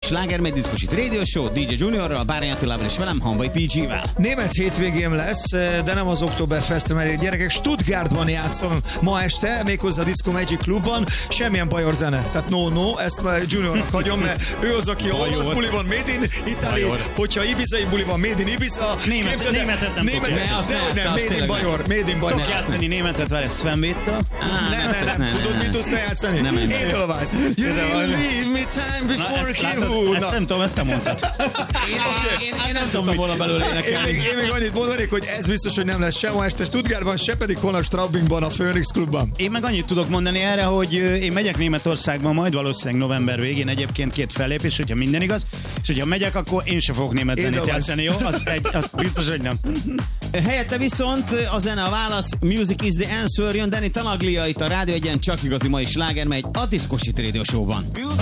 Slágermegy Diszkosit Radio Show, DJ Juniorral, Bárány Attilával és velem, Hamvai PG-vel. Német hétvégém lesz, de nem az Oktoberfestre, mert gyerekek, Stuttgartban játszom ma este, méghozzá a Disco Magic Clubban, semmilyen bajor zene. Tehát no, ezt már Juniornak hagyom, mert ő az, aki olasz buli van, Made in Italy, hogyha ibizai buli van, Made in Ibiza. Németet nem Made in Bajor. Tudok játszani németet vele Sven Védtől? Nem. Tudod, mit tudsz játszani? Edelweiss. You leave me time before you. Ezt nem tudom, ezt te mondtad. Én nem tudtam volna belőle énekelni. Én még annyit mondanék, hogy ez biztos, hogy nem lesz sem ma este Stuttgartban, se pedig holnap Straubingban, a Phoenix Clubban. Én meg annyit tudok mondani erre, hogy én megyek Németországban majd valószínűleg november végén, egyébként 2 fellépés, hogyha minden igaz, és hogyha megyek, akkor én sem fogok német zenét játszani, jó? Az biztos, hogy nem. Helyette viszont a zene a válasz, Music is the answer, jön Danny Talaglia itt a Rádió Egyen, csak igazi mai sláger megy a Diszkosit Radio Show-ban.